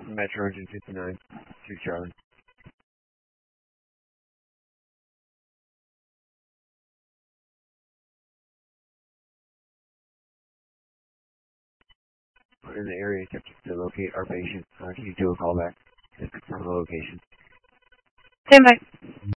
Metro Engine 59 to Charlie. We're in the area attempting to locate our patient. Can you do a call back to confirm the location? Stand by.